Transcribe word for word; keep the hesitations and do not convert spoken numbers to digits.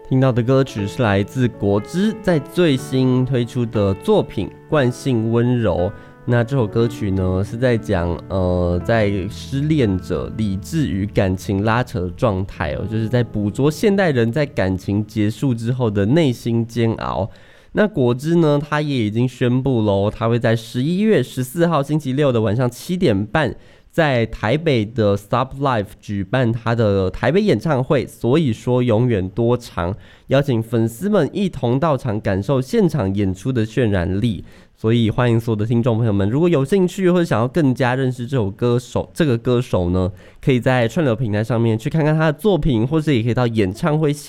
听到的歌曲是来自果汁在最新推出的作品《惯性温柔》。那这首歌曲呢，是在讲呃，在失恋者理智与感情拉扯的状态哦，就是在捕捉现代人在感情结束之后的内心煎熬。那果汁呢，他也已经宣布喽，他会在十一月十四号星期六的晚上七点半。在台北的 Stop Live 举办他的台北演唱会，所以说永远多长，邀请粉丝们一同到场感受现场演出的渲染力。所以欢迎所有的听众朋友们，如果有兴趣或者想要更加认识这首歌手，这个歌手呢，可以在串流平台上面去看看他的作品，或是也可以到演唱会现